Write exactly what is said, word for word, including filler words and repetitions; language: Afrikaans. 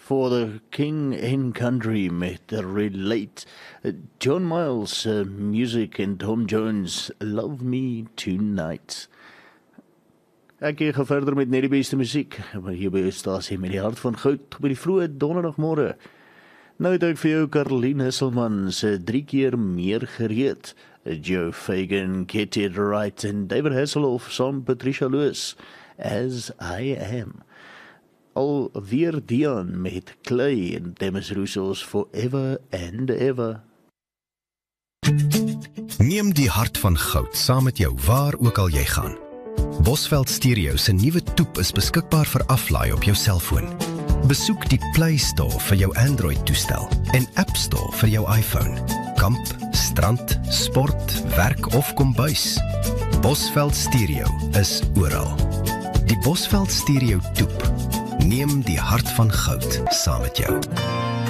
for the King and Country met Relate. John Miles uh, music en Tom Jones, Love Me Tonight. Ek gaan verder met net die beste musiek, maar hier by jou stasie met die hart van goud, by die vroege donderdagmorgen. Nou het ek vir jou Caroline Hesselman se drie keer meer gereed. Joe Fagan, Get It Right en David Hasselhoff saam Patricia Lewis, As I Am. Alweer Dion met Clay en Demis Roussos Forever and Ever. Neem die hart van goud saam met jou waar ook al jy gaan. Bosveld Stereo se nuwe toep is beskikbaar vir aflaai op jou selfoon. Besoek die Play Store vir jou Android-toestel en App Store vir jou iPhone. Kamp, strand, sport, werk of kombuis. Bosveld Stereo is oral. Die Bosveld Stereo toep. Neem die hart van goud saam met jou.